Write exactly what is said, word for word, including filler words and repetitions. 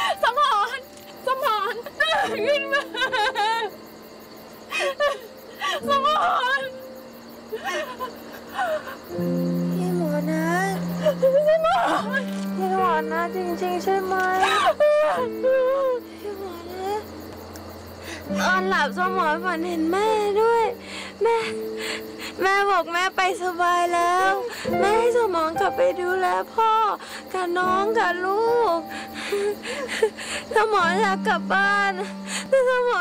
สมรสมรขึ้นมาสมรพี่หมอนะสมรพี่หมอนะจริงๆใช่ไหมพี่หมอนะตอนหลับสมรฝันเห็นแม่ด้วยแม่แม่บอกแม่ไปสบายแล้วแม่ให้สมรกลับไปดูแลพ่อกับน้องกับลูกสมรอยากกลับบ้านแต่สมร